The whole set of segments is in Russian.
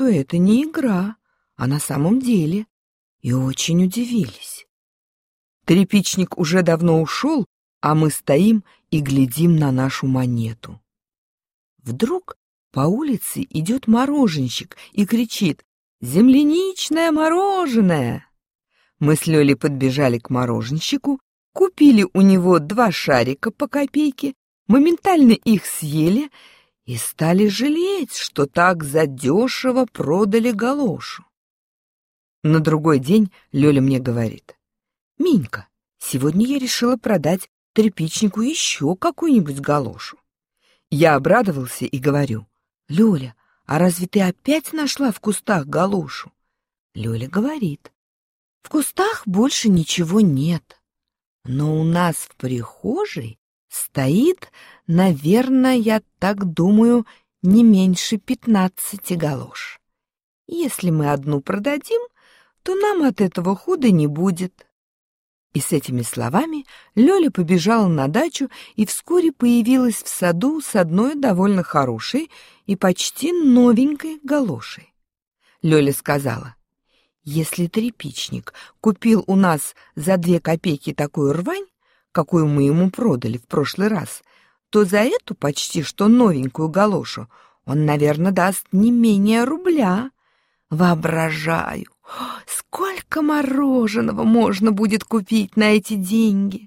что это не игра, а на самом деле, и очень удивились. Тряпичник уже давно ушел, а мы стоим и глядим на нашу монету. Вдруг по улице идет мороженщик и кричит: «Земляничное мороженое!» Мы с Лёлей подбежали к мороженщику, купили у него 2 шарика по копейке, моментально их съели и стали жалеть, что так задешево продали галошу. На другой день Лёля мне говорит: «Минька, сегодня я решила продать тряпичнику еще какую-нибудь галошу». Я обрадовался и говорю: «Лёля, а разве ты опять нашла в кустах галошу?» Лёля говорит: «В кустах больше ничего нет, но у нас в прихожей стоит, наверное, я так думаю, не меньше 15 галош. Если мы одну продадим, то нам от этого худа не будет». И с этими словами Лёля побежала на дачу и вскоре появилась в саду с одной довольно хорошей и почти новенькой галошей. Лёля сказала: «Если тряпичник купил у нас за 2 копейки такую рвань, какую мы ему продали в прошлый раз, то за эту почти что новенькую галошу он, наверное, даст не менее рубля. Воображаю, сколько мороженого можно будет купить на эти деньги».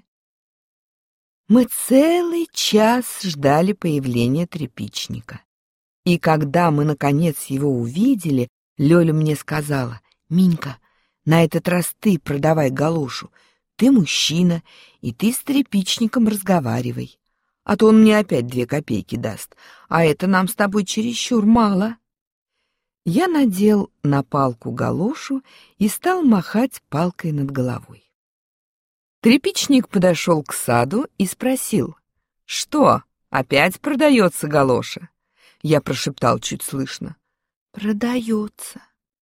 Мы целый час ждали появления тряпичника. И когда мы, наконец, его увидели, Лёля мне сказала: «Минька, на этот раз ты продавай галошу. Ты мужчина, и ты с тряпичником разговаривай. А то он мне опять 2 копейки даст, а это нам с тобой чересчур мало». Я надел на палку галошу и стал махать палкой над головой. Тряпичник подошел к саду и спросил: «Что, опять продается галоша?» Я прошептал чуть слышно: «Продается».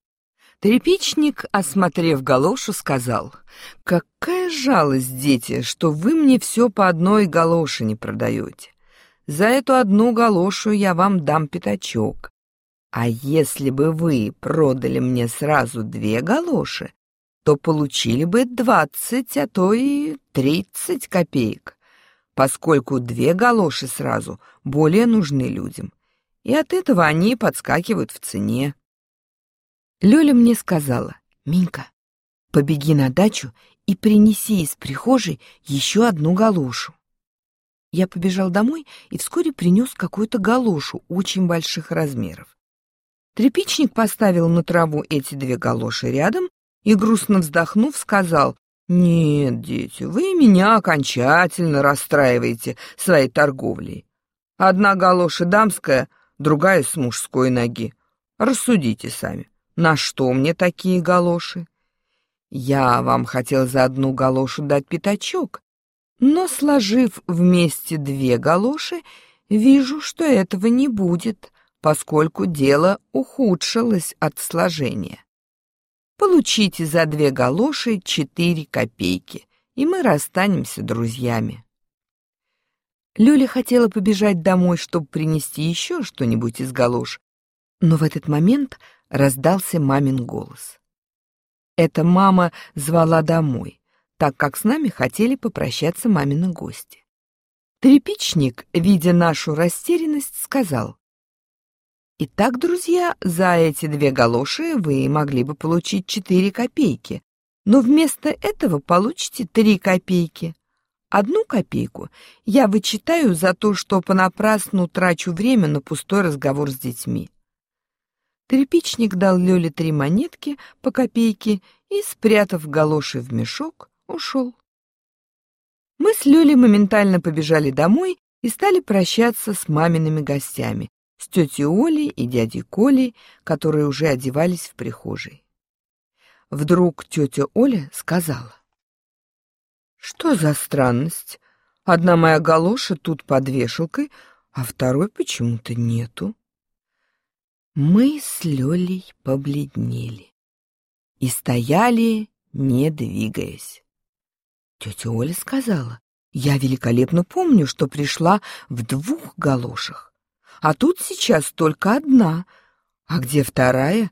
Тряпичник, осмотрев галошу, сказал: «Какая жалость, дети, что вы мне все по одной галоше не продаете. За эту одну галошу я вам дам пятачок. А если бы вы продали мне сразу 2 галоши, то получили бы 20, а то и 30 копеек, поскольку 2 галоши сразу более нужны людям, и от этого они подскакивают в цене». Лёля мне сказала: «Минька, побеги на дачу и принеси из прихожей еще одну галошу». Я побежал домой и вскоре принес какую-то галошу очень больших размеров. Тряпичник поставил на траву эти 2 галоши рядом и, грустно вздохнув, сказал: «Нет, дети, вы меня окончательно расстраиваете своей торговлей. Одна галоша дамская, другая с мужской ноги. Рассудите сами, на что мне такие галоши? Я вам хотел за одну галошу дать пятачок, но, сложив вместе 2 галоши, вижу, что этого не будет, поскольку дело ухудшилось от сложения. Получите за 2 галоши 4 копейки, и мы расстанемся друзьями». Лёля хотела побежать домой, чтобы принести еще что-нибудь из галош, но в этот момент раздался мамин голос. Эта мама звала домой, так как с нами хотели попрощаться мамины гости. Тряпичник, видя нашу растерянность, сказал: «Итак, друзья, за эти 2 галоши вы могли бы получить 4 копейки, но вместо этого получите 3 копейки. 1 копейку я вычитаю за то, что понапрасну трачу время на пустой разговор с детьми». Тряпичник дал Лёле 3 монетки по копейке и, спрятав галоши в мешок, ушел. Мы с Лёлей моментально побежали домой и стали прощаться с мамиными гостями, с тетей Олей и дядей Колей, которые уже одевались в прихожей. Вдруг тетя Оля сказала: «Что за странность? Одна моя галоша тут под вешалкой, а второй почему-то нету». Мы с Лёлей побледнели и стояли, не двигаясь. Тетя Оля сказала: «Я великолепно помню, что пришла в 2 галошах, а тут сейчас только 1. А где вторая?